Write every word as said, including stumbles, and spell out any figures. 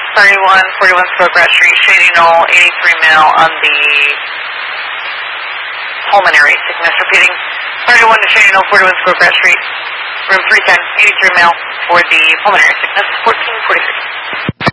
thirty-one forty-one Scrubgrass Street, Shady Knoll, eighty-three male on the pulmonary sickness. Repeating, thirty-one to Shady Knoll, forty-one Scrubgrass Street, room three ten, eighty-three male for the pulmonary sickness, fourteen forty-three.